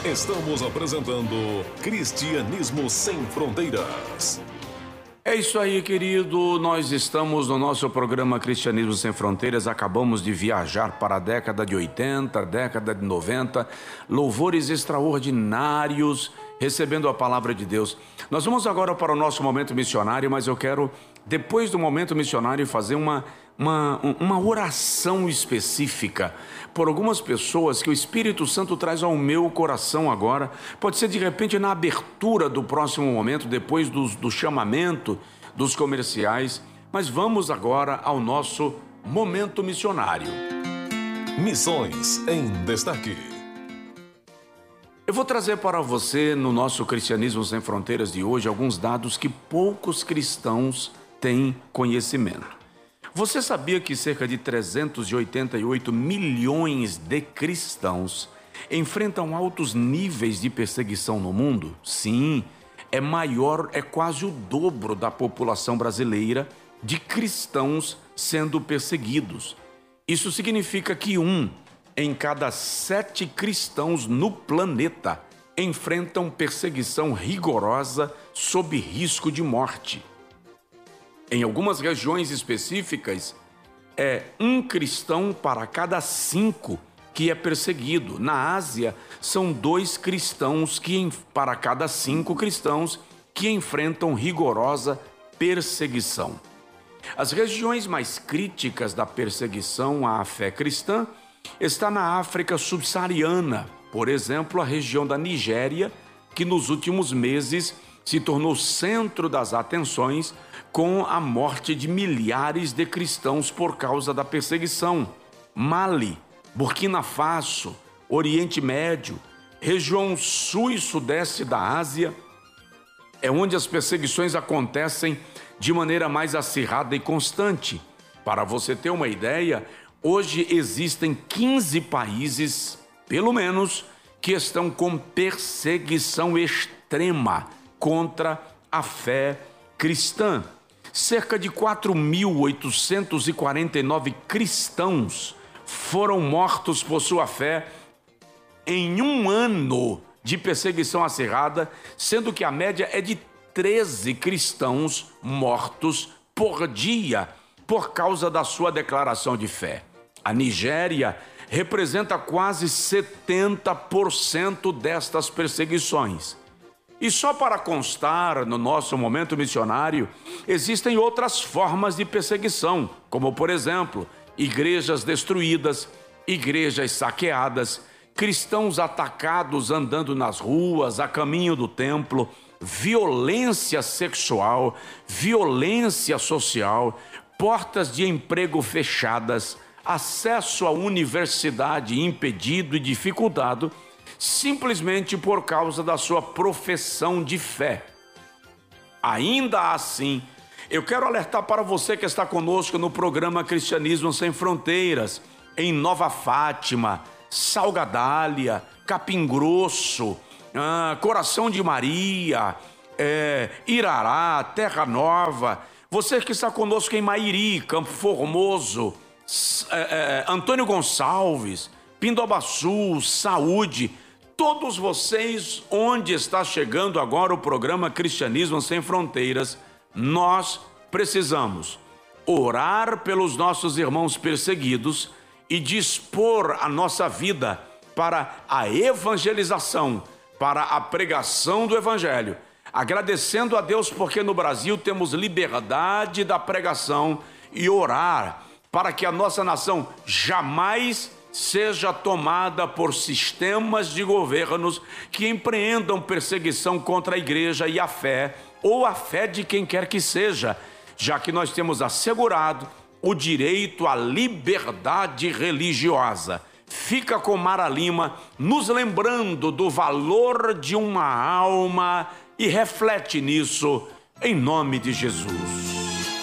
Estamos apresentando Cristianismo Sem Fronteiras. É isso aí, querido. Nós estamos no nosso programa Cristianismo Sem Fronteiras. Acabamos de viajar para a década de 80, a década de 90. Louvores extraordinários, recebendo a palavra de Deus. Nós vamos agora para o nosso momento missionário, mas eu quero, depois do momento missionário, fazer uma oração específica por algumas pessoas que o Espírito Santo traz ao meu coração agora. Pode ser de repente na abertura do próximo momento, depois do chamamento dos comerciais, mas vamos agora ao nosso momento missionário. Missões em Destaque. Eu vou trazer para você, no nosso Cristianismo Sem Fronteiras de hoje, alguns dados que poucos cristãos têm conhecimento. Você sabia que cerca de 388 milhões de cristãos enfrentam altos níveis de perseguição no mundo? Sim, é quase o dobro da população brasileira de cristãos sendo perseguidos. Isso significa que 1 em cada 7 cristãos no planeta enfrentam perseguição rigorosa sob risco de morte. Em algumas regiões específicas, é 1 cristão para cada 5 que é perseguido. Na Ásia, são 2 cristãos para cada 5 cristãos que enfrentam rigorosa perseguição. As regiões mais críticas da perseguição à fé cristã está na África subsaariana, por exemplo, a região da Nigéria, que nos últimos meses se tornou centro das atenções com a morte de milhares de cristãos por causa da perseguição. Mali, Burkina Faso, Oriente Médio, região sul e sudeste da Ásia, é onde as perseguições acontecem de maneira mais acirrada e constante. Para você ter uma ideia, hoje existem 15 países, pelo menos, que estão com perseguição extrema contra a fé cristã. Cerca de 4.849 cristãos foram mortos por sua fé em um ano de perseguição acirrada, sendo que a média é de 13 cristãos mortos por dia por causa da sua declaração de fé. A Nigéria representa quase 70% destas perseguições. E só para constar, no nosso momento missionário, existem outras formas de perseguição, como, por exemplo, igrejas destruídas, igrejas saqueadas, cristãos atacados andando nas ruas, a caminho do templo, violência sexual, violência social, portas de emprego fechadas, acesso à universidade impedido e dificultado, simplesmente por causa da sua profissão de fé. Ainda assim, eu quero alertar para você que está conosco no programa Cristianismo Sem Fronteiras, em Nova Fátima, Salgadália, Capim Grosso, Coração de Maria, Irará, Terra Nova, você que está conosco em Mairi, Campo Formoso, Antônio Gonçalves, Pindobaçu, Saúde, todos vocês, onde está chegando agora o programa Cristianismo Sem Fronteiras, nós precisamos orar pelos nossos irmãos perseguidos e dispor a nossa vida para a evangelização, para a pregação do Evangelho, agradecendo a Deus porque no Brasil temos liberdade da pregação e orar para que a nossa nação jamais seja tomada por sistemas de governos que empreendam perseguição contra a igreja e a fé, ou a fé de quem quer que seja, já que nós temos assegurado o direito à liberdade religiosa. Fica com Mara Lima, nos lembrando do valor de uma alma e reflete nisso, em nome de Jesus.